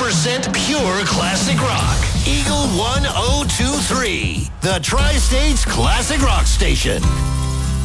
100% pure classic rock. Eagle 1023, the Tri-States Classic Rock Station.